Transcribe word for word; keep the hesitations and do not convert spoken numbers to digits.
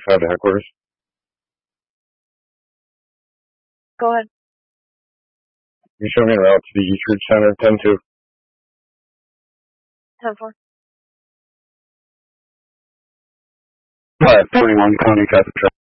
five to headquarters. Go ahead. You show me a route to the Eastridge Center, ten two. ten four. five twenty-one County Traffic Truck.